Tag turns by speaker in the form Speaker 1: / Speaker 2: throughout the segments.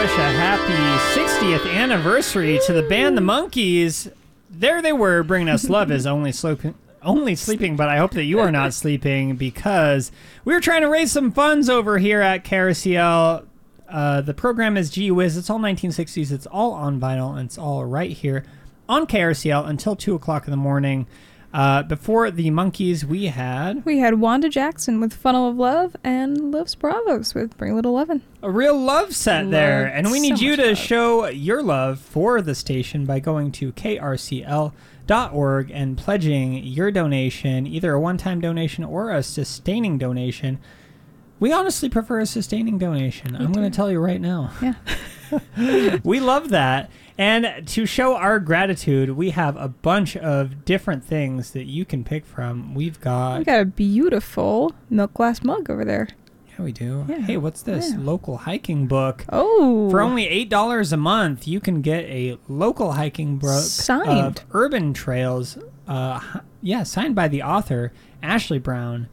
Speaker 1: wish a happy 60th anniversary to the band The Monkees. There they were, bringing us Love Is Only Sleeping, but I hope that you are not sleeping because we're trying to raise some funds over here at KRCL. The program is Gee Whiz. It's all 1960s. It's all on vinyl, and it's all right here on KRCL until 2 o'clock in the morning. Before the Monkees, we had
Speaker 2: Wanda Jackson with Funnel of Love and Los Bravos with Bring a Little Lovin'.
Speaker 1: A real love set there. And we need
Speaker 2: so
Speaker 1: you
Speaker 2: much
Speaker 1: to
Speaker 2: love.
Speaker 1: show your love for the station by going to krcl.org and pledging your donation, either a one-time donation or a sustaining donation. We honestly prefer a sustaining donation. I'm going to tell you right now.
Speaker 2: Yeah.
Speaker 1: We love that. And to show our gratitude, we have a bunch of different things that you can pick from. We got
Speaker 2: a beautiful milk glass mug over there.
Speaker 1: Yeah, we do.
Speaker 2: Yeah.
Speaker 1: Hey, what's this?
Speaker 2: Yeah.
Speaker 1: Local hiking book.
Speaker 2: Oh.
Speaker 1: For only $8 a month, you can get a local hiking book
Speaker 2: Signed.
Speaker 1: of urban trails. Signed by the author, Ashley Brown.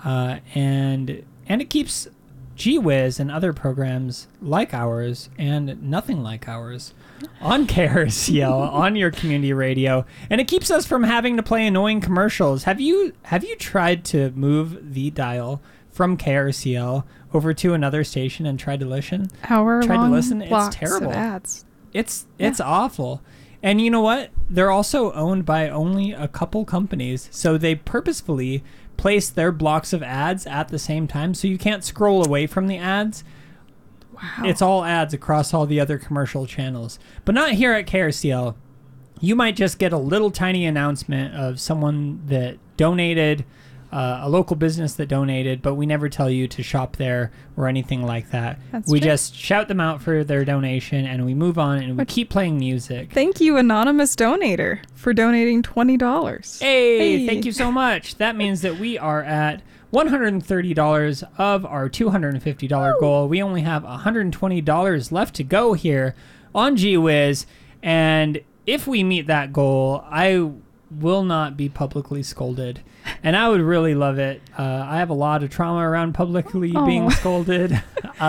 Speaker 1: And it keeps Gee Whiz and other programs like ours and nothing like ours on KRCL on your community radio, and it keeps us from having to play annoying commercials. Have you tried to move the dial from KRCL over to another station and tried to listen? It's terrible.
Speaker 2: Of ads.
Speaker 1: It's awful. And you know what? They're also owned by only a couple companies, so they purposefully place their blocks of ads at the same time, so you can't scroll away from the ads.
Speaker 2: Wow.
Speaker 1: It's all ads across all the other commercial channels. But not here at KRCL. You might just get a little tiny announcement of someone that donated, a local business that donated, but we never tell you to shop there or anything like that. We just shout them out for their donation, and we move on, and we keep playing music.
Speaker 2: Thank you, anonymous donator, for donating $20.
Speaker 1: Hey, thank you so much. That means that we are at $130 of our $250 goal. We only have $120 left to go here on Gee Whiz, and if we meet that goal, I will not be publicly scolded, and I would really love it. I have a lot of trauma around publicly being scolded.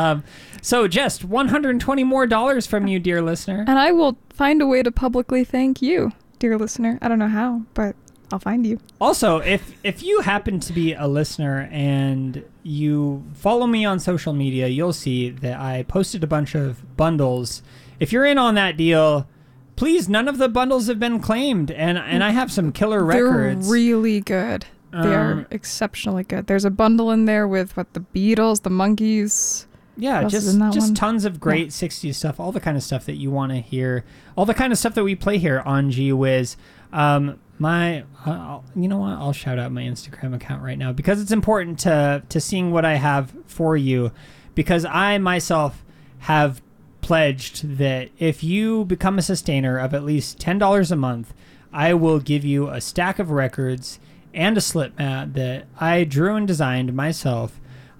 Speaker 1: So just $120 more from you, dear listener.
Speaker 2: And I will find a way to publicly thank you, dear listener. I don't know how, but I'll find you.
Speaker 1: Also, if you happen to be a listener and you follow me on social media, you'll see that I posted a bunch of bundles. If you're in on that deal, please, none of the bundles have been claimed, and I have some killer records.
Speaker 2: They're really good. They are exceptionally good. There's a bundle in there with the Beatles, the Monkees.
Speaker 1: Yeah, just tons of great 60s stuff, all the kind of stuff that you want to hear, all the kind of stuff that we play here on Gee Whiz. You know what? I'll shout out my Instagram account right now because it's important to seeing what I have for you, because I myself have pledged that if you become a sustainer of at least $10 a month, I will give you a stack of records and a slip mat that I drew and designed myself.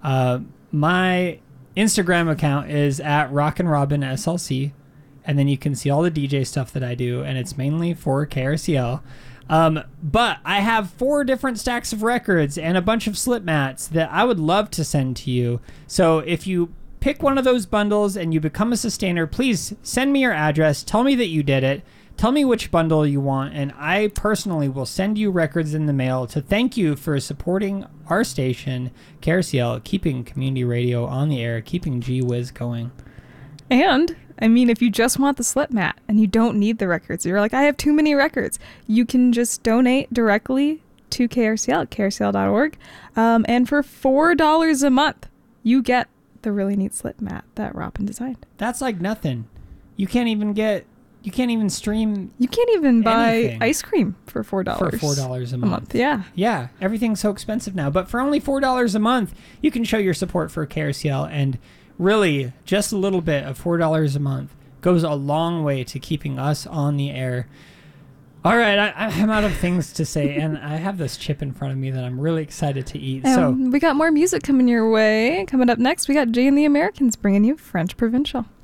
Speaker 1: My Instagram account is at RockinRobinSLC, and then you can see all the DJ stuff that I do, and it's mainly for KRCL. But I have 4 different stacks of records and a bunch of slip mats that I would love to send to you. So if you pick one of those bundles and you become a sustainer, please send me your address, tell me that you did it, tell me which bundle you want, and I personally will send you records in the mail to thank you for supporting our station, KRCL, keeping community radio on the air, keeping Gee Whiz going.
Speaker 2: And, I mean, if you just want the slip mat and you don't need the records, you're like, I have too many records, you can just donate directly to KRCL at krcl.org. And for $4 a month, you get the really neat slip mat that Robin designed.
Speaker 1: That's like nothing. You can't even stream.
Speaker 2: You can't even buy
Speaker 1: anything.
Speaker 2: ice cream for $4.
Speaker 1: For $4 a month.
Speaker 2: Yeah.
Speaker 1: Yeah. Everything's so expensive now. But for only $4 a month, you can show your support for KRCL. And really, just a little bit of $4 a month goes a long way to keeping us on the air. All right. I'm out of things to say. And I have this chip in front of me that I'm really excited to eat.
Speaker 2: We got more music coming your way. Coming up next, we got Jay and the Americans bringing you French Provincial.